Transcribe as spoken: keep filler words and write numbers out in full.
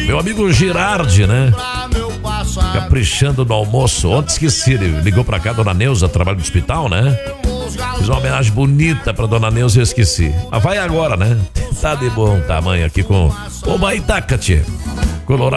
Meu amigo Girardi, né? Caprichando no almoço. Ontem esqueci, ele ligou pra cá, dona Neuza, trabalha no hospital, né? Fiz uma homenagem bonita pra dona Neuza e eu esqueci. Mas vai agora, né? Tá de bom tamanho aqui com o Baitaca, tchê. Colorado.